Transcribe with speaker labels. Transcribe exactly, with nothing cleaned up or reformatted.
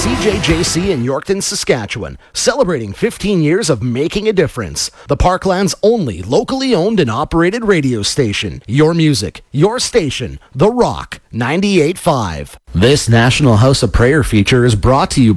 Speaker 1: C J J C in Yorkton, Saskatchewan, celebrating fifteen years of making a difference. The Parkland's only locally owned and operated radio station. Your music, your station, The Rock, ninety-eight point five. This National House of Prayer feature is brought to you